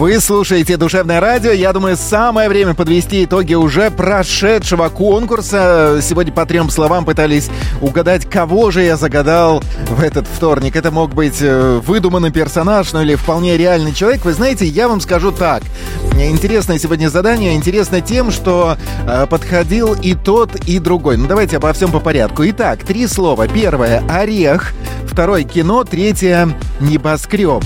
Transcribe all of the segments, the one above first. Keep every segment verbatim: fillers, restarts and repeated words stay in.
Вы слушаете «Душевное радио». Я думаю, самое время подвести итоги уже прошедшего конкурса. Сегодня по трем словам пытались угадать, кого же я загадал в этот вторник. Это мог быть выдуманный персонаж, ну или вполне реальный человек. Вы знаете, я вам скажу так. Интересное сегодня задание. Интересно тем, что э, подходил и тот, и другой. Ну, давайте обо всем по порядку. Итак, три слова. Первое — орех. Второе — кино. Третье — небоскреб.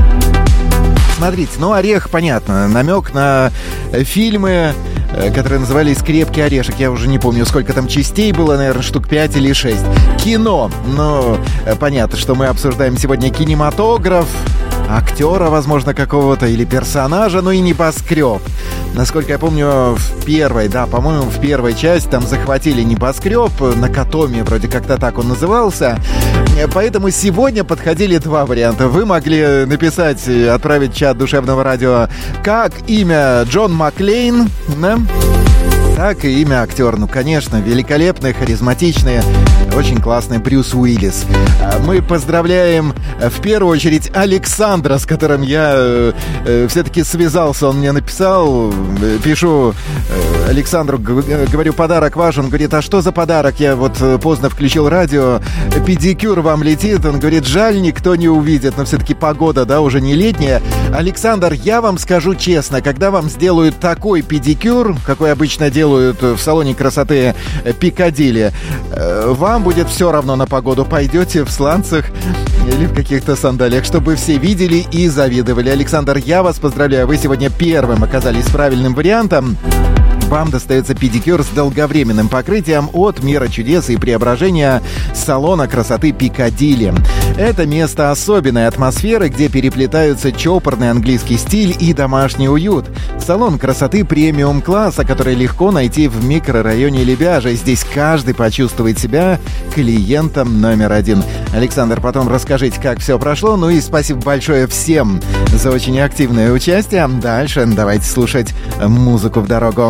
Смотрите, ну, орех, понятно, намек на фильмы, которые назывались «Крепкий орешек». Я уже не помню, сколько там частей было, наверное, штук пять или шесть. Кино. Ну, понятно, что мы обсуждаем сегодня кинематограф, актера, возможно, какого-то, или персонажа, ну и небоскреб. Насколько я помню, в первой, да, по-моему, в первой части там захватили небоскреб, Накатоми, вроде как-то так он назывался. Поэтому сегодня подходили два варианта. Вы могли написать, отправить в чат Душевного радио как имя Джон Маклейн, да? Так и имя актера. Ну, конечно, великолепный, харизматичный, очень классный Брюс Уиллис. Мы поздравляем в первую очередь Александра, с которым я э, все-таки связался. Он мне написал, пишу э, Александру, говорю, подарок ваш. Он говорит, а что за подарок? Я вот поздно включил радио, педикюр вам летит. Он говорит, жаль, никто не увидит, но все-таки погода, да, уже не летняя. Александр, я вам скажу честно, когда вам сделают такой педикюр, какой обычно делают в салоне красоты Пикадилли, вам будет все равно на погоду. Пойдете в сланцах или в каких-то сандалиях, чтобы все видели и завидовали. Александр, я вас поздравляю. Вы сегодня первым оказались правильным вариантом. Вам достается педикюр с долговременным покрытием от «Мира чудес и преображения» салона красоты Пикадилли. Это место особенной атмосферы, где переплетаются чопорный английский стиль и домашний уют. Салон красоты премиум-класса, который легко найти в микрорайоне Лебяжа. Здесь каждый почувствует себя клиентом номер один. Александр, потом расскажите, как все прошло. Ну и спасибо большое всем за очень активное участие. Дальше давайте слушать музыку в дорогу.